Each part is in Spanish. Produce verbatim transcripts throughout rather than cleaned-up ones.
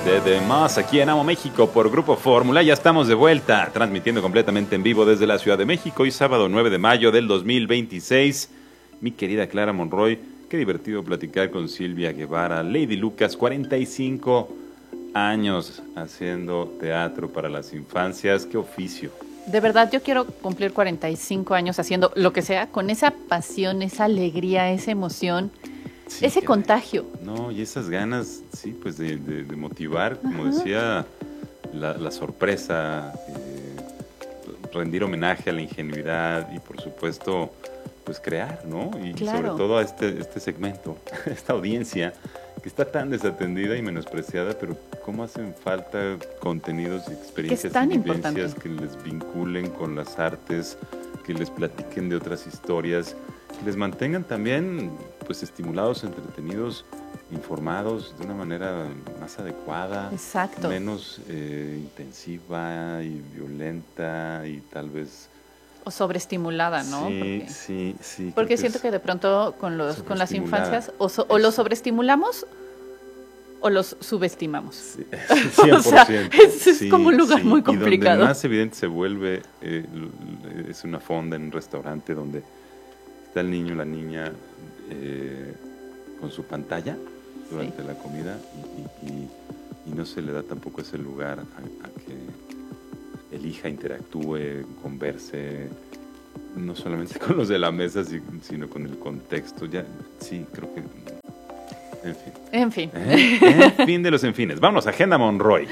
de The Moss aquí en Amo México por Grupo Fórmula. Ya estamos de vuelta, transmitiendo completamente en vivo desde la Ciudad de México. Hoy sábado nueve de mayo del dos mil veintiséis. Mi querida Clara Monroy, qué divertido platicar con Silvia Guevara. Lady Lucas, cuarenta y cinco años haciendo teatro para las infancias. Qué oficio. De verdad, yo quiero cumplir cuarenta y cinco años haciendo lo que sea, con esa pasión, esa alegría, esa emoción, sí, ese contagio. No, y esas ganas, sí, pues de, de, de motivar, como Ajá. decía, la, la sorpresa, eh, rendir homenaje a la ingenuidad y, por supuesto, pues crear, ¿no? Y claro. sobre todo a este, este segmento, esta audiencia que está tan desatendida y menospreciada, pero cómo hacen falta contenidos y experiencias y vivencias importante. Que les vinculen con las artes, que les platiquen de otras historias, que les mantengan también pues estimulados, entretenidos, informados de una manera más adecuada, Exacto. menos eh, intensiva y violenta y tal vez o sobreestimulada, ¿no? Sí, porque, sí, sí. Porque siento que, que de pronto con los con las infancias o, so, o los sobreestimulamos o los subestimamos. Sí, cien por ciento. O sea, es, es sí, como un lugar sí. muy complicado. Y donde más evidente se vuelve eh, es una fonda en un restaurante donde está el niño, la niña eh, con su pantalla durante sí. la comida y, y, y, y no se le da tampoco ese lugar a, a que elija, interactúe, converse, no solamente con los de la mesa, sino con el contexto. Ya, sí, creo que... En fin. En fin. ¿Eh? En fin de los enfines. Vámonos a Agenda Monroy.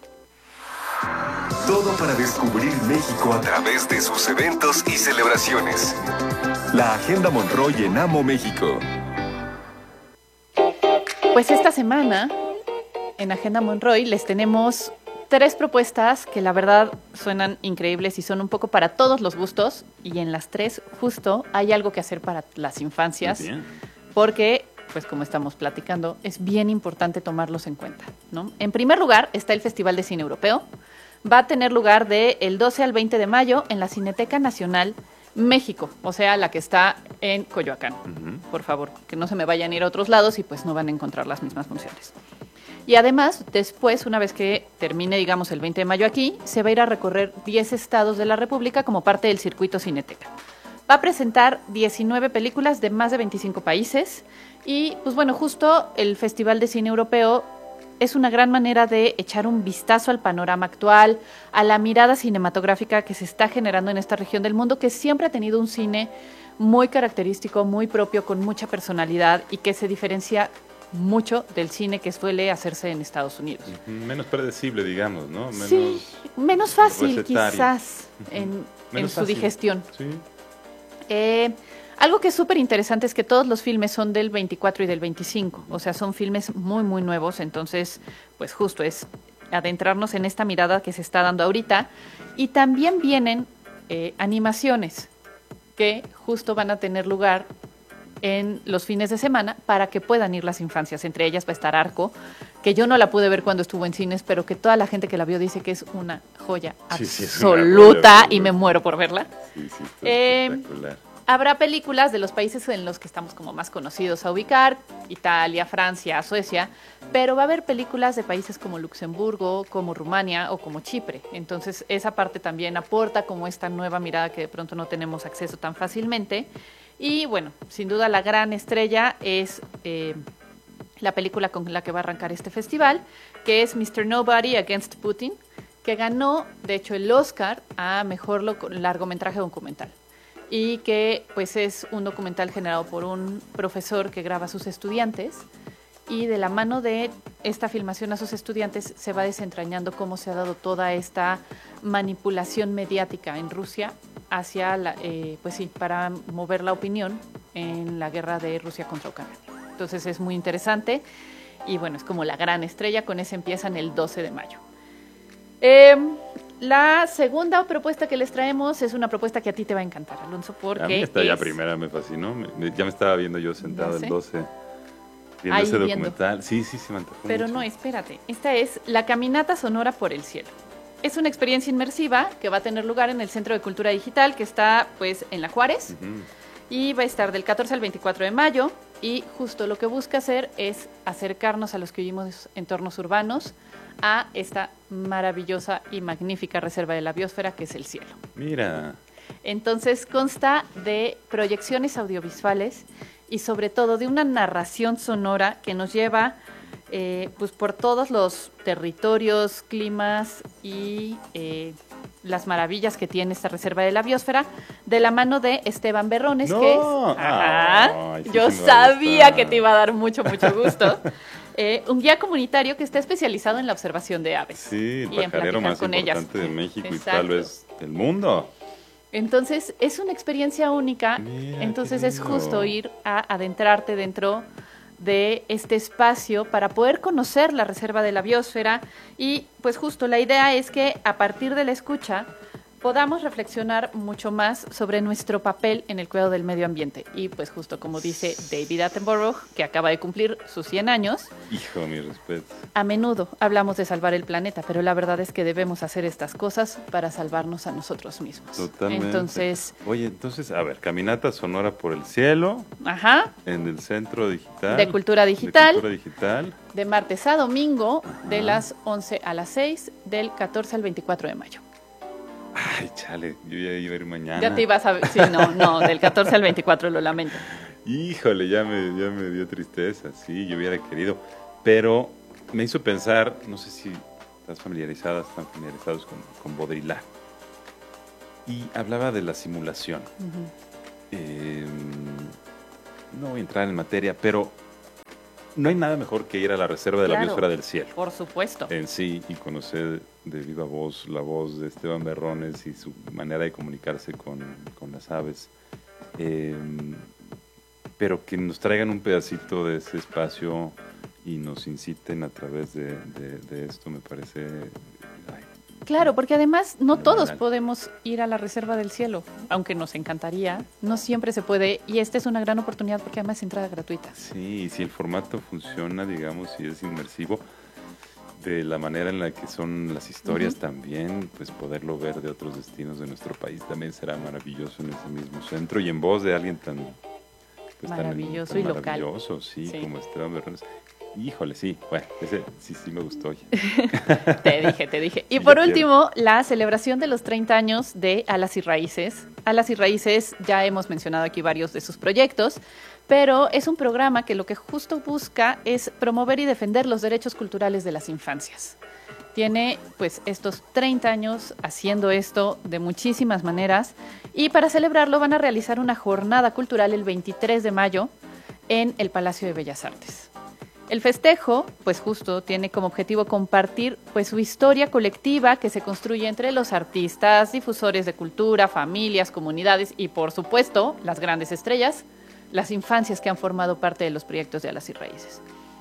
Todo para descubrir México a través de sus eventos y celebraciones. La Agenda Monroy en Amo México. Pues esta semana, en Agenda Monroy, les tenemos tres propuestas que la verdad suenan increíbles y son un poco para todos los gustos, y en las tres justo hay algo que hacer para las infancias, porque, pues como estamos platicando, es bien importante tomarlos en cuenta, ¿no? En primer lugar está el Festival de Cine Europeo. Va a tener lugar del doce al veinte de mayo en la Cineteca Nacional México, o sea, la que está en Coyoacán. Uh-huh. Por favor, que no se me vayan a ir a otros lados y pues no van a encontrar las mismas funciones. Y además, después, una vez que termine, digamos, el veinte de mayo aquí, se va a ir a recorrer diez estados de la República como parte del circuito Cineteca. Va a presentar diecinueve películas de más de veinticinco países y, pues bueno, justo el Festival de Cine Europeo es una gran manera de echar un vistazo al panorama actual, a la mirada cinematográfica que se está generando en esta región del mundo, que siempre ha tenido un cine muy característico, muy propio, con mucha personalidad y que se diferencia mucho del cine que suele hacerse en Estados Unidos. Menos predecible, digamos, ¿no? Menos sí, menos fácil recetario. Quizás en, en su fácil. digestión. Sí. Eh, algo que es súper interesante es que todos los filmes son del veinticuatro y del veinticinco, o sea, son filmes muy, muy nuevos, entonces, pues justo es adentrarnos en esta mirada que se está dando ahorita. Y también vienen eh, animaciones que justo van a tener lugar en los fines de semana para que puedan ir las infancias. Entre ellas va a estar Arco, que yo no la pude ver cuando estuvo en cines, pero que toda la gente que la vio dice que es una joya sí, absoluta sí, joya, y me muero por verla. Sí, sí, eh, espectacular. Habrá películas de los países en los que estamos como más conocidos a ubicar, Italia, Francia, Suecia, pero va a haber películas de países como Luxemburgo, como Rumania o como Chipre. Entonces esa parte también aporta como esta nueva mirada que de pronto no tenemos acceso tan fácilmente. Y bueno, sin duda la gran estrella es eh, la película con la que va a arrancar este festival, que es mister Nobody Against Putin, que ganó, de hecho, el Oscar a mejor largometraje documental. Y que pues es un documental generado por un profesor que graba a sus estudiantes, y de la mano de esta filmación a sus estudiantes se va desentrañando cómo se ha dado toda esta manipulación mediática en Rusia hacia la, eh, pues sí, para mover la opinión en la guerra de Rusia contra Ucrania. Entonces es muy interesante y bueno, es como la gran estrella. Con ese empiezan el doce de mayo. Eh, la segunda propuesta que les traemos es una propuesta que a ti te va a encantar, Alonso, porque a mí esta es... ya primera me fascinó, me, me, ya me estaba viendo yo sentado el doce viendo ese documental. Sí, sí, sí me antojó Pero mucho. no, espérate, esta es La Caminata Sonora por el Cielo. Es una experiencia inmersiva que va a tener lugar en el Centro de Cultura Digital, que está pues en La Juárez, uh-huh. y va a estar del catorce al veinticuatro de mayo. y justo lo que busca hacer es acercarnos a los que vivimos en entornos urbanos a esta maravillosa y magnífica reserva de la biosfera que es el cielo. Mira. Entonces consta de proyecciones audiovisuales y sobre todo de una narración sonora que nos lleva eh, pues por todos los territorios, climas y eh, las maravillas que tiene esta reserva de la biosfera, de la mano de Esteban Berrones, no. que es... Ajá, Ay, sí, yo sí me sabía gusta. que te iba a dar mucho, mucho gusto. Eh, un guía comunitario que está especializado en la observación de aves. Sí, el y en pajarero platicar más con importante ellas. de México Exacto. y tal vez del mundo. Entonces, es una experiencia única. Mira, Entonces, qué es lindo. justo ir a adentrarte dentro de este espacio para poder conocer la reserva de la biosfera y pues justo la idea es que a partir de la escucha podamos reflexionar mucho más sobre nuestro papel en el cuidado del medio ambiente. Y pues justo como dice David Attenborough, que acaba de cumplir sus cien años, Hijo, mi respeto. a menudo hablamos de salvar el planeta, pero la verdad es que debemos hacer estas cosas para salvarnos a nosotros mismos. Totalmente. Entonces, Oye, entonces, a ver, caminata sonora por el cielo ajá, en el Centro Digital. de Cultura Digital, De Cultura Digital. de martes a domingo, de Ajá. las once a las seis, del catorce al veinticuatro de mayo. Ay, chale, yo ya iba a ir mañana. Ya te ibas a ver, sí, no, no, del catorce al veinticuatro, lo lamento. Híjole, ya me, ya me dio tristeza, sí, yo hubiera querido. Pero me hizo pensar, no sé si estás familiarizada, están familiarizados con, con Baudrillard. Y hablaba de la simulación. Ujú. Eh, no voy a entrar en materia, pero no hay nada mejor que ir a la Reserva de la Claro. Biosfera del Cielo Por supuesto. en sí y conocer de viva voz la voz de Esteban Berrones y su manera de comunicarse con, con las aves. Eh, pero que nos traigan un pedacito de ese espacio y nos inciten a través de, de, de esto, me parece... ay, Claro, porque además no todos Fenomenal. podemos ir a la Reserva del Cielo, aunque nos encantaría, no siempre se puede y esta es una gran oportunidad porque además es entrada gratuita. sí, y si el formato funciona, digamos, si es inmersivo, de la manera en la que son las historias Ujú. también, pues poderlo ver de otros destinos de nuestro país también será maravilloso en ese mismo centro y en voz de alguien tan pues, tan- Maravilloso tan y local. maravilloso, sí, Sí. como Esteban Berrones. Híjole, sí, bueno, ese sí, sí me gustó. oye. Te dije, te dije. Y Sí, por ya último, la celebración de los treinta años de Alas y Raíces. Alas y Raíces, ya hemos mencionado aquí varios de sus proyectos, pero es un programa que lo que justo busca es promover y defender los derechos culturales de las infancias. Tiene pues estos treinta años haciendo esto de muchísimas maneras y para celebrarlo van a realizar una jornada cultural el veintitrés de mayo en el Palacio de Bellas Artes. El festejo, pues justo, tiene como objetivo compartir pues su historia colectiva que se construye entre los artistas, difusores de cultura, familias, comunidades y, por supuesto, las grandes estrellas, las infancias que han formado parte de los proyectos de Alas y Raíces.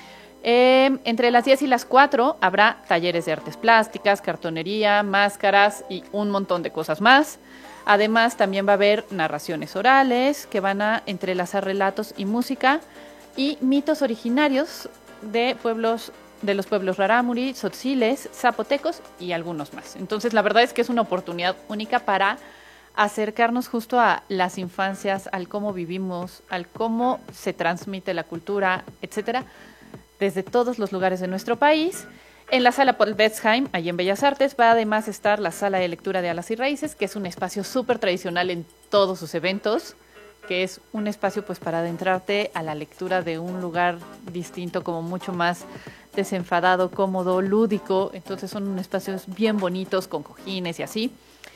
Eh, entre las diez y las cuatro habrá talleres de artes plásticas, cartonería, máscaras y un montón de cosas más. Además, también va a haber narraciones orales que van a entrelazar relatos y música y mitos originarios de pueblos de los pueblos rarámuri, tzotziles, zapotecos y algunos más. Entonces, la verdad es que es una oportunidad única para acercarnos justo a las infancias, al cómo vivimos, al cómo se transmite la cultura, etcétera, desde todos los lugares de nuestro país. En la sala Paul Betsheim, allí en Bellas Artes, va además a estar la sala de lectura de Alas y Raíces, que es un espacio súper tradicional en todos sus eventos, que es un espacio pues para adentrarte a la lectura de un lugar distinto, como mucho más desenfadado, cómodo, lúdico. Entonces son espacios bien bonitos, con cojines y así.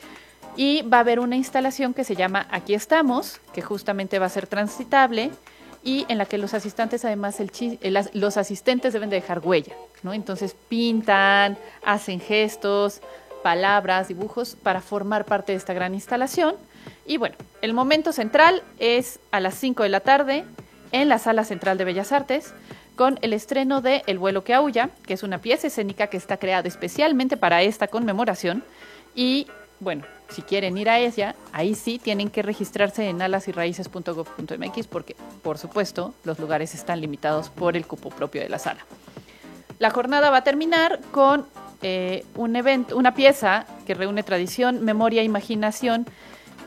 Y va a haber una instalación que se llama Aquí Estamos, que justamente va a ser transitable y en la que los asistentes, además, el chi- el as- los asistentes deben de dejar huella, ¿no? Entonces pintan, hacen gestos, palabras, dibujos para formar parte de esta gran instalación. Y bueno, el momento central es a las cinco de la tarde en la Sala Central de Bellas Artes con el estreno de El vuelo que aúlla, que es una pieza escénica que está creada especialmente para esta conmemoración. Y bueno, si quieren ir a ella, ahí sí tienen que registrarse en alas y raíces punto gob punto m x porque, por supuesto, los lugares están limitados por el cupo propio de la sala. La jornada va a terminar con eh, un evento, una pieza que reúne tradición, memoria e imaginación,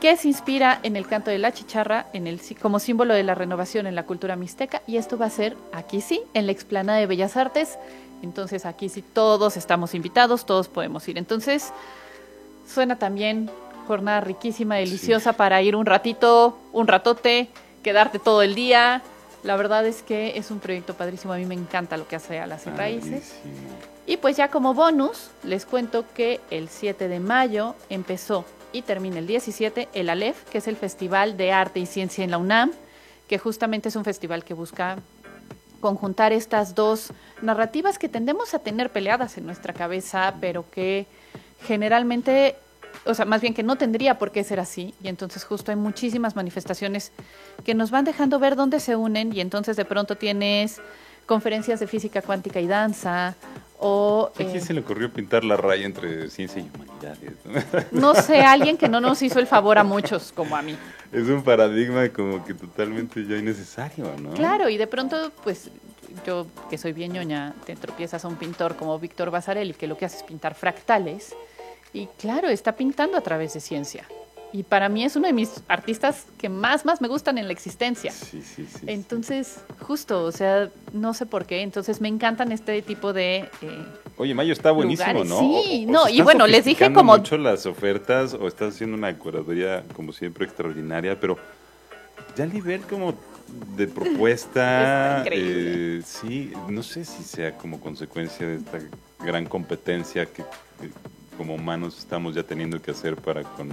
que se inspira en el canto de la chicharra en el, como símbolo de la renovación en la cultura mixteca, y esto va a ser aquí sí, en la explanada de Bellas Artes. Entonces aquí sí todos estamos invitados, todos podemos ir. Entonces suena también jornada riquísima, deliciosa, sí, para ir un ratito, un ratote, quedarte todo el día. La verdad es que es un proyecto padrísimo, a mí me encanta lo que hace Alas y Raíces. Y pues ya como bonus, les cuento que el siete de mayo empezó y termina el diecisiete el Aleph, que es el Festival de Arte y Ciencia en la UNAM, que justamente es un festival que busca conjuntar estas dos narrativas que tendemos a tener peleadas en nuestra cabeza, pero que generalmente, o sea, más bien que no tendría por qué ser así, y entonces justo hay muchísimas manifestaciones que nos van dejando ver dónde se unen, y entonces de pronto tienes conferencias de física cuántica y danza, o... ¿A quién eh, se le ocurrió pintar la raya entre ciencia y humanidades? ¿no? No sé, alguien que no nos hizo el favor a muchos, como a mí. Es un paradigma como que totalmente ya innecesario, ¿no? Claro, y de pronto, pues, yo que soy bien ñoña, te tropiezas a un pintor como Víctor Vasarely, que lo que hace es pintar fractales, y claro, está pintando a través de ciencia. Y para mí es uno de mis artistas que más, más me gustan en la existencia. Sí, sí, sí. Entonces, sí. justo, o sea, no sé por qué. Entonces, me encantan este tipo de eh, Oye, Mayo, está buenísimo, lugares. ¿no? Sí, o, o no, y bueno, les dije como... mucho las ofertas, o estás haciendo una curaduría, como siempre, extraordinaria, pero ya a nivel como de propuesta... Está increíble. Eh, sí, no sé si sea como consecuencia de esta gran competencia que, que como humanos estamos ya teniendo que hacer para con...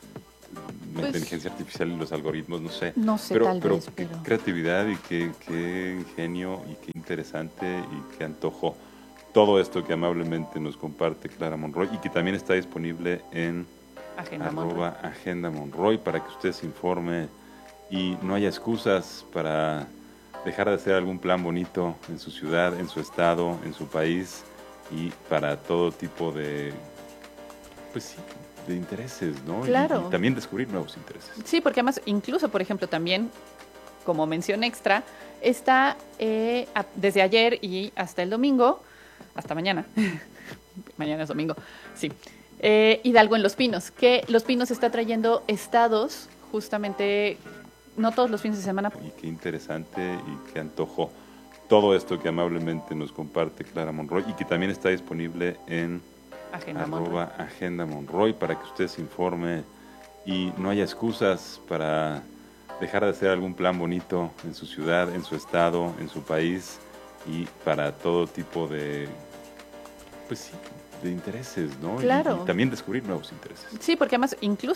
la pues, inteligencia artificial y los algoritmos, no sé. No sé, pero, tal pero vez, qué pero... creatividad y qué, qué ingenio y qué interesante y qué antojo todo esto que amablemente nos comparte Clara Monroy y que también está disponible en Agenda arroba Monroy. Agenda Monroy para que usted se informe y no haya excusas para dejar de hacer algún plan bonito en su ciudad, en su estado, en su país y para todo tipo de, pues sí, de intereses, ¿no? Claro. Y, y también descubrir nuevos intereses. Sí, porque además, incluso, por ejemplo, también, como mención extra, está eh, a, desde ayer y hasta el domingo, hasta mañana, mañana es domingo, sí, eh, Hidalgo en Los Pinos, que Los Pinos está trayendo estados, justamente, no todos los fines de semana. Y qué interesante y qué antojo todo esto que amablemente nos comparte Clara Monroy y que también está disponible en Agenda arroba Monroy. Agenda Monroy para que usted se informe y no haya excusas para dejar de hacer algún plan bonito en su ciudad, en su estado, en su país y para todo tipo de, pues sí, de intereses, ¿no? Claro. Y, y también descubrir nuevos intereses. Sí, porque además incluso